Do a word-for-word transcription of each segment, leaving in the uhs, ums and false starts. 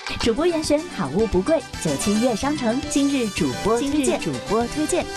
主播严选，好物不贵。九七悦商城今日主播推荐，主播推荐。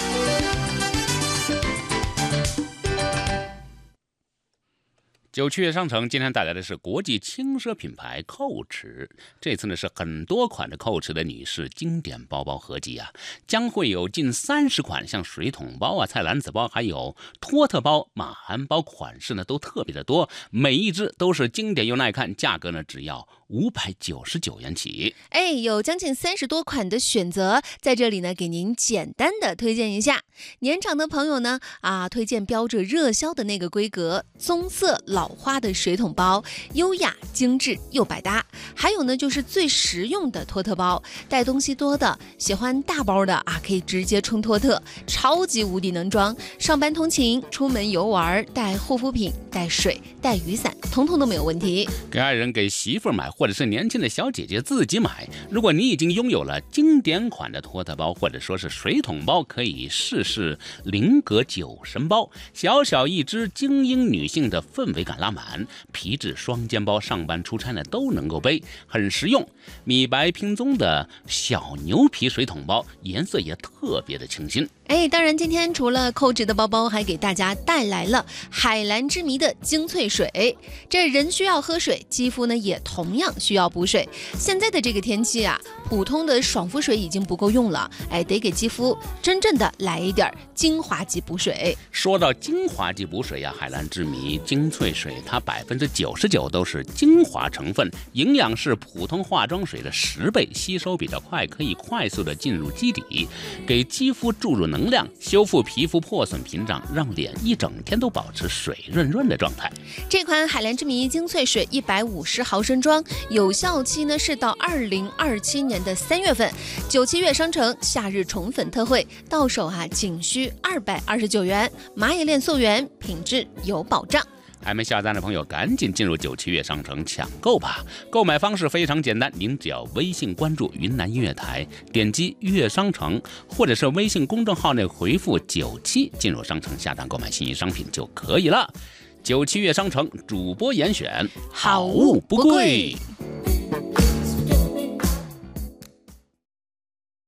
九七悦商城今天带来的是国际轻奢品牌Coach，这次呢是很多款的 Coach 的女士经典包包合集啊，将会有近三十款，像水桶包啊、菜篮子包，还有托特包、马鞍包，款式呢都特别的多，每一只都是经典又耐看，价格呢只要五百九十九元起。 哎，有将近三十多款的选择，在这里呢给您简单的推荐一下。年长的朋友呢啊，推荐标着热销的那个规格，棕色老花的水桶包，优雅精致又百搭。还有呢就是最实用的托特包，带东西多的，喜欢大包的啊，可以直接冲托特，超级无敌能装，上班通勤、出门游玩，带护肤品、带水、带雨伞，统统都没有问题。 给爱人、给媳妇买，或者是年轻的小姐姐自己买，如果你已经拥有了经典款的托特包或者说是水桶包，可以试试菱格九神包，小小一只，精英女性的氛围感拉满，皮质双肩包，上班出差呢都能够背，很实用。米白拼棕的小牛皮水桶包，颜色也特别的清新。 哎，当然今天除了扣值的包包，还给大家带来了海蓝之谜的精粹水。这人需要喝水，肌肤呢也同样需要补水。现在的这个天气啊，普通的爽肤水已经不够用了，哎，得给肌肤真正的来一点精华级补水。 说到精华级补水呀、啊，海蓝之谜精粹水，它百分之九十九都是精华成分，营养是普通化妆水的十倍，吸收比较快，可以快速的进入基底，给肌肤注入能量，修复皮肤破损屏障，让脸一整天都保持水润润的状态。 这款海蓝之谜精粹水一百五十毫升装，有效期呢是到二零二七年的三月份。九七悦商城夏日宠粉特惠，到手哈、啊、仅需二百二十九元，蚂蚁链溯源，品质有保障。 还没下单的朋友，赶紧进入九七悦商城抢购吧！购买方式非常简单，您只要微信关注云南音乐台，点击悦商城，或者是微信公众号内回复九七进入商城下单购买心仪商品就可以了。九七悦商城主播严选，好物不贵。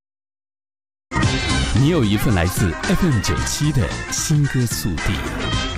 你有一份来自 F M 九七的新歌速递。